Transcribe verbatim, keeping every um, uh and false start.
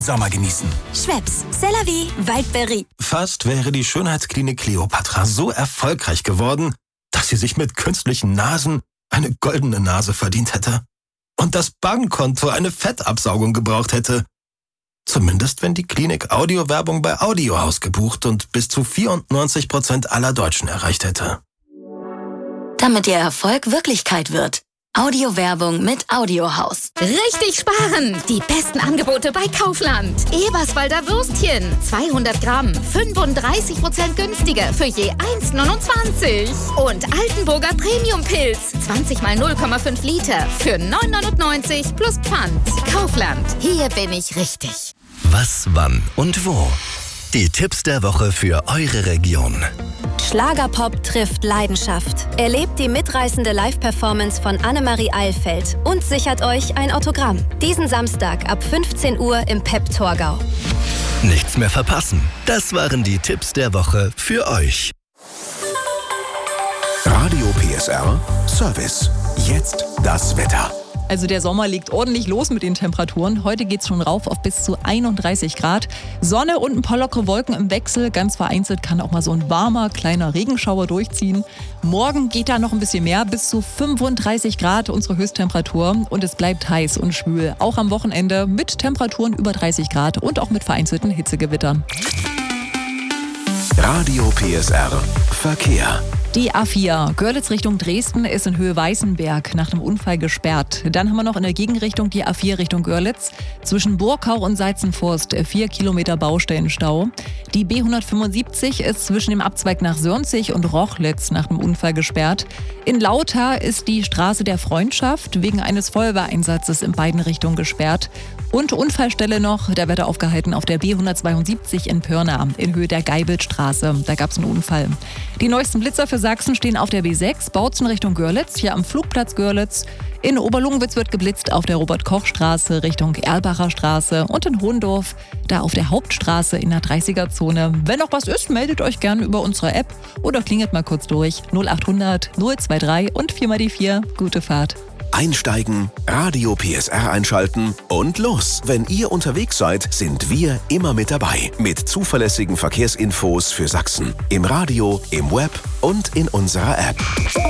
Sommer genießen. Schweppes, c'est la vie, Waldberry. Fast wäre die Schönheitsklinik Kleopatra so erfolgreich geworden, dass sie sich mit künstlichen Nasen eine goldene Nase verdient hätte. Und das Bankkonto eine Fettabsaugung gebraucht hätte. Zumindest wenn die Klinik Audiowerbung bei Audiohaus gebucht und bis zu vierundneunzig Prozent aller Deutschen erreicht hätte. Damit Ihr Erfolg Wirklichkeit wird. Audiowerbung mit Audiohaus. Richtig sparen! Die besten Angebote bei Kaufland. Eberswalder Würstchen. zweihundert Gramm. fünfunddreißig Prozent günstiger für je eins neunundzwanzig. Und Altenburger Premium-Pilz. zwanzig mal null Komma fünf Liter für neun neunundneunzig plus Pfand. Kaufland. Hier bin ich richtig. Was, wann und wo? Die Tipps der Woche für eure Region. Schlagerpop trifft Leidenschaft. Erlebt die mitreißende Live-Performance von Annemarie Eilfeld und sichert euch ein Autogramm. Diesen Samstag ab fünfzehn Uhr im Pep Torgau. Nichts mehr verpassen. Das waren die Tipps der Woche für euch. Radio P S R Service. Jetzt das Wetter. Also der Sommer legt ordentlich los mit den Temperaturen. Heute geht's schon rauf auf bis zu einunddreißig Grad. Sonne und ein paar lockere Wolken im Wechsel. Ganz vereinzelt kann auch mal so ein warmer, kleiner Regenschauer durchziehen. Morgen geht da noch ein bisschen mehr, bis zu fünfunddreißig Grad unsere Höchsttemperatur. Und es bleibt heiß und schwül. Auch am Wochenende mit Temperaturen über dreißig Grad und auch mit vereinzelten Hitzegewittern. Radio P S R Verkehr. Die A vier, Görlitz Richtung Dresden, ist in Höhe Weißenberg nach einem Unfall gesperrt. Dann haben wir noch in der Gegenrichtung die A vier Richtung Görlitz. Zwischen Burkau und Seizenforst vier Kilometer Baustellenstau. Die B hundertfünfundsiebzig ist zwischen dem Abzweig nach Sörnzig und Rochlitz nach einem Unfall gesperrt. In Lauter ist die Straße der Freundschaft wegen eines Feuerwehreinsatzes in beiden Richtungen gesperrt. Und Unfallstelle noch, da wird er aufgehalten auf der B hundertzweiundsiebzig in Pirna in Höhe der Geibelstraße. Da gab es einen Unfall. Die neuesten Blitzer für Sachsen stehen auf der B sechs, Bautzen Richtung Görlitz, hier am Flugplatz Görlitz. In Oberlungwitz wird geblitzt auf der Robert-Koch-Straße Richtung Erlbacher Straße und in Hohendorf, da auf der Hauptstraße in der dreißiger-Zone. Wenn noch was ist, meldet euch gerne über unsere App oder klingelt mal kurz durch. null achthundert null drei und vier mal die vier. Gute Fahrt. Einsteigen, Radio P S R einschalten und los. Wenn ihr unterwegs seid, sind wir immer mit dabei. Mit zuverlässigen Verkehrsinfos für Sachsen. Im Radio, im Web und in unserer App.